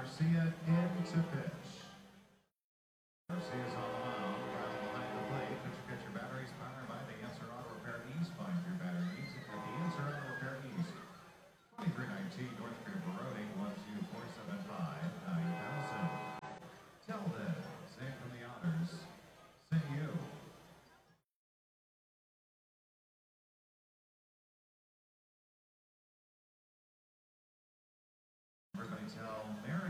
Garcia in to pitch. Garcia's on the mound, driving behind the plate. Don't you get your batteries powered by the Answer Auto Repair East. Find your battery needs at the Answer Auto Repair East. 2319 North Street, Veroni, 12475 9000. Tell them, say from the honors, say you. Everybody tell Mary.